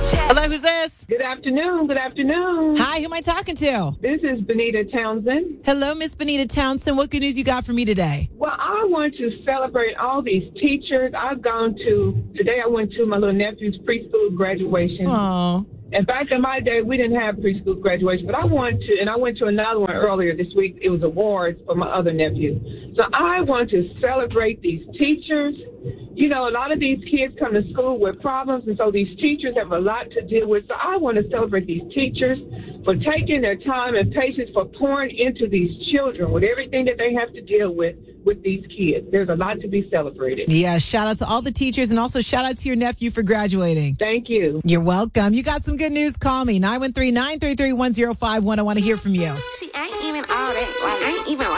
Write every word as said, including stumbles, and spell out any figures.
Hello, who's this? Good afternoon. Good afternoon. Hi, who am I talking to? This is Benita Townsend. Hello, Miss Benita Townsend. What good news you got for me today? Well, I want to celebrate all these teachers. I've gone to, today I went to my little nephew's preschool graduation. Oh. And back in my day, we didn't have preschool graduation, but I want to, and I went to another one earlier this week. It was awards for my other nephew. So I want to celebrate these teachers. You know, a lot of these kids come to school with problems, and so these teachers have a lot to deal with. So I want to celebrate these teachers for taking their time and patience, for pouring into these children with everything that they have to deal with with these kids. There's a lot to be celebrated. Yeah, shout out to all the teachers, and also shout out to your nephew for graduating. Thank you. You're welcome. You got some good news? Call me, nine one three, nine three three, one zero five one. I want to hear from you. She ain't even all that. Like, ain't even